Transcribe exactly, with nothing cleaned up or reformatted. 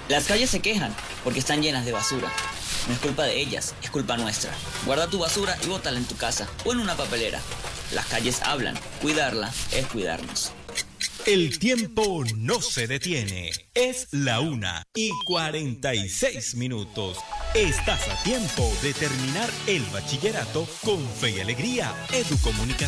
Las calles se quejan porque están llenas de basura. No es culpa de ellas, es culpa nuestra. Guarda tu basura y bótala en tu casa o en una papelera. Las calles hablan, cuidarla es cuidarnos. El tiempo no se detiene. Es la una y cuarenta y seis minutos. Estás a tiempo de terminar el bachillerato con Fe y Alegría Educomunicación.